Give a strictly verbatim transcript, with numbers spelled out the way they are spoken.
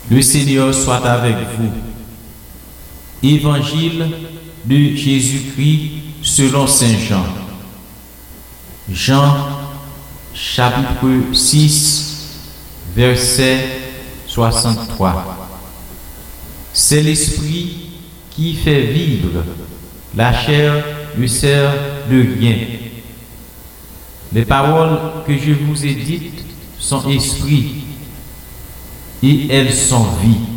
Le Seigneur soit avec vous. Évangile de Jésus-Christ selon Saint Jean. Jean, chapitre six, verset soixante-trois. C'est l'Esprit qui fait vivre, la chair ne sert de rien. Les paroles que je vous ai dites sont esprit et elles sont vie.